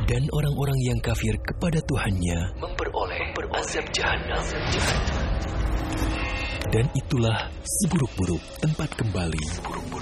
Dan orang-orang yang kafir kepada Tuhannya memperoleh azab jahanam. Dan itulah seburuk-buruk tempat kembali